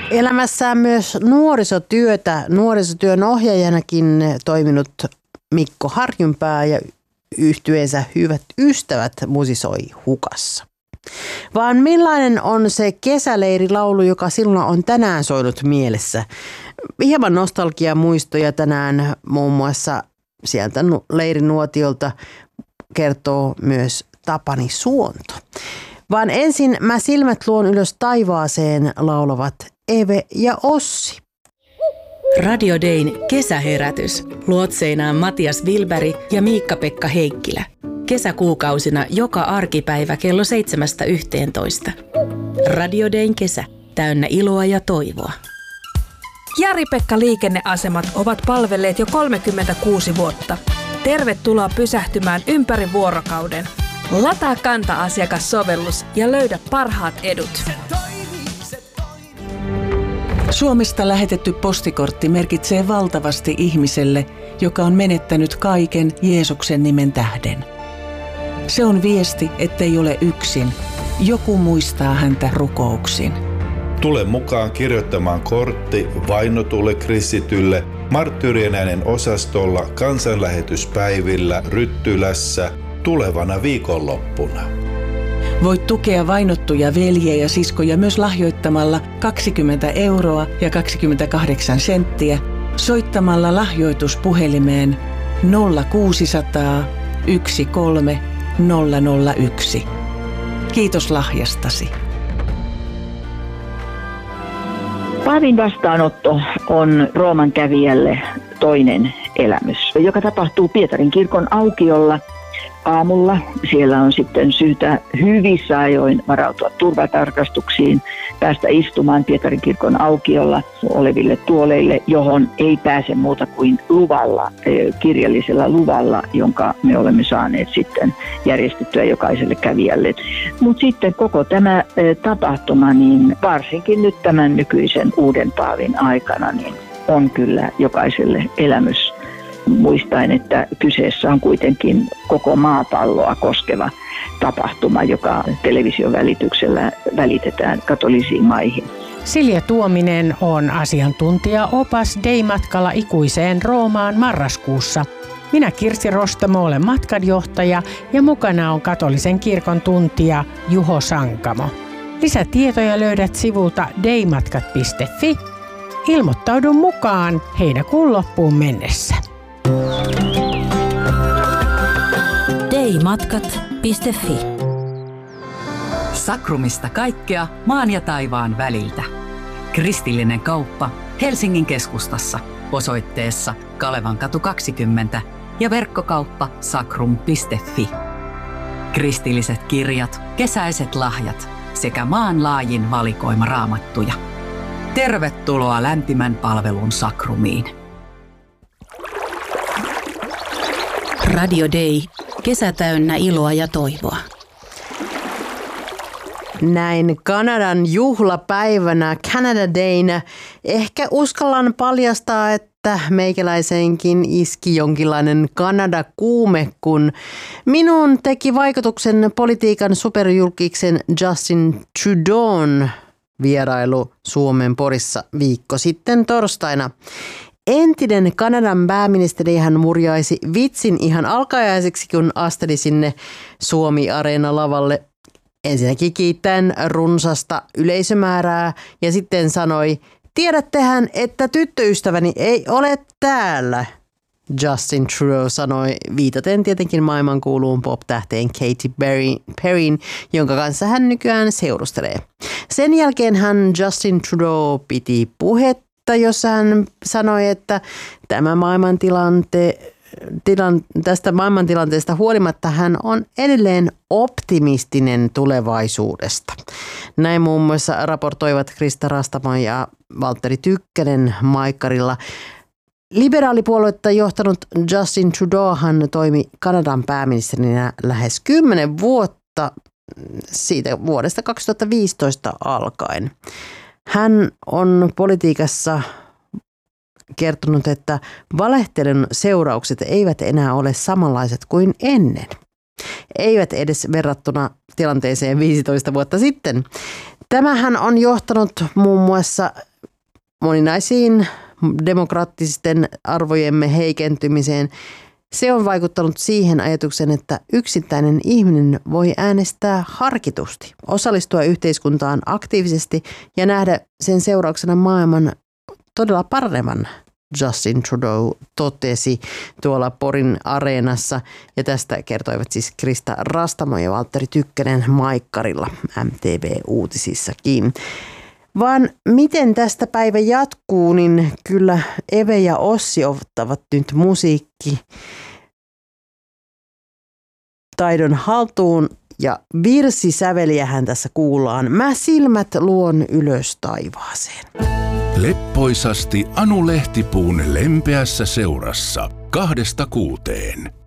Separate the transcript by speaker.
Speaker 1: Elämässään myös nuorisotyötä, nuorisotyön ohjaajanakin toiminut Mikko Harjunpää ja yhtyeensä Hyvät ystävät musisoi hukassa. Vaan millainen on se kesäleirilaulu, joka sinulla on tänään soinut mielessä? Hieman nostalgiamuistoja tänään muun muassa sieltä leirinuotiolta kertoo myös Tapani Suonto. Vaan ensin Mä silmät luon ylös taivaaseen laulavat Eve ja Ossi.
Speaker 2: Radio Dayn kesäherätys. Luotseinaan Matias Wilberg ja Miikka-Pekka Heikkilä. Kesäkuukausina joka arkipäivä kello 7–11. Radio Dayn kesä. Täynnä iloa ja toivoa.
Speaker 3: Jari-Pekka liikenneasemat ovat palvelleet jo 36 vuotta. Tervetuloa pysähtymään ympäri vuorokauden. Lataa Kanta-asiakassovellus ja löydä parhaat edut.
Speaker 4: Suomesta lähetetty postikortti merkitsee valtavasti ihmiselle, joka on menettänyt kaiken Jeesuksen nimen tähden. Se on viesti, ettei ole yksin. Joku muistaa häntä rukouksin.
Speaker 5: Tule mukaan kirjoittamaan kortti vainotulle kristitylle Marttyyrien äänen osastolla kansanlähetyspäivillä Ryttylässä tulevana viikonloppuna.
Speaker 4: Voit tukea vainottuja veljiä ja siskoja myös lahjoittamalla 20 € ja 28 senttiä soittamalla lahjoituspuhelimeen 0600 13 001. Kiitos lahjastasi.
Speaker 6: Paavin vastaanotto on Rooman kävijälle toinen elämys, joka tapahtuu Pietarin kirkon aukiolla aamulla. Siellä on sitten syytä hyvissä ajoin varautua turvatarkastuksiin, päästä istumaan Pietarin kirkon aukiolla oleville tuoleille, johon ei pääse muuta kuin luvalla, kirjallisella luvalla, jonka me olemme saaneet sitten järjestettyä jokaiselle kävijälle. Mutta sitten koko tämä tapahtuma, niin varsinkin nyt tämän nykyisen uuden paavin aikana, niin on kyllä jokaiselle elämys. Muistaen, että kyseessä on kuitenkin koko maapalloa koskeva tapahtuma, joka television välityksellä välitetään katolisiin maihin.
Speaker 7: Silja Tuominen on asiantuntija-opas Day-matkalla ikuiseen Roomaan marraskuussa. Minä Kirsi Rostamo olen matkanjohtaja ja mukana on katolisen kirkon tuntija Juho Sankamo. Lisätietoja löydät sivulta daymatkat.fi. Ilmoittaudu mukaan heinäkuun loppuun mennessä.
Speaker 2: daymatkat.fi.
Speaker 8: Sakrumista kaikkea maan ja taivaan väliltä. Kristillinen kauppa Helsingin keskustassa osoitteessa Kalevankatu 20 ja verkkokauppa sakrum.fi. Kristilliset kirjat, kesäiset lahjat sekä maanlaajin valikoima raamattuja. Tervetuloa lämpimän palvelun Sakrumiin.
Speaker 2: Radio Day. Kesä täynnä iloa ja toivoa.
Speaker 1: Näin Kanadan juhlapäivänä, Canada Daynä, ehkä uskallan paljastaa, että meikäläiseenkin iski jonkinlainen Kanada-kuume, kun minun teki vaikutuksen politiikan superjulkiksen Justin Trudeaun vierailu Suomen Porissa viikko sitten torstaina. Entinen Kanadan pääministeri hän murjaisi vitsin ihan alkajaiseksi, kun asteli sinne Suomi-areena-lavalle. Ensinnäkin kiittäen runsasta yleisömäärää ja sitten sanoi, tiedättehän, että tyttöystäväni ei ole täällä. Justin Trudeau sanoi viitaten tietenkin maailmankuuluun pop-tähteen Katy Perryn, jonka kanssa hän nykyään seurustelee. Sen jälkeen hän Justin Trudeau piti puhetta, jossa hän sanoi, että tästä maailmantilanteesta huolimatta hän on edelleen optimistinen tulevaisuudesta. Näin muun muassa raportoivat Krista Rastamo ja Valtteri Tykkänen Maikkarilla. Liberaalipuoluetta johtanut Justin Trudeauhan toimi Kanadan pääministerinä lähes 10 vuotta siitä vuodesta 2015 alkaen. Hän on politiikassa kertonut, että valehtelun seuraukset eivät enää ole samanlaiset kuin ennen. Eivät edes verrattuna tilanteeseen 15 vuotta sitten. Tämähän on johtanut muun muassa moninaisiin demokraattisten arvojemme heikentymiseen. Se on vaikuttanut siihen ajatuksen, että yksittäinen ihminen voi äänestää harkitusti, osallistua yhteiskuntaan aktiivisesti ja nähdä sen seurauksena maailman todella paranevan. Justin Trudeau totesi tuolla Porin areenassa, ja tästä kertoivat siis Krista Rastamo ja Valtteri Tykkänen Maikkarilla MTV-uutisissakin. Vaan miten tästä päivä jatkuu, niin kyllä Eve ja Ossi ottavat nyt taidon haltuun ja virsisäveliähän tässä kuullaan. Mä silmät luon ylös taivaaseen.
Speaker 9: Leppoisasti Anu Lehtipuun lempeässä seurassa 2–6.